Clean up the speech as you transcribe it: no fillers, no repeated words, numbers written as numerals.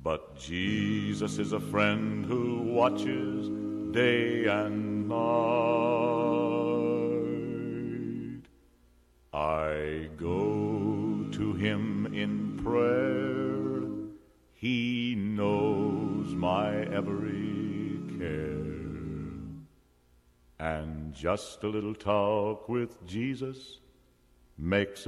But Jesus is a friend who watches day and night. I go to him in prayer. He knows my every care. And just a little talk with Jesus makes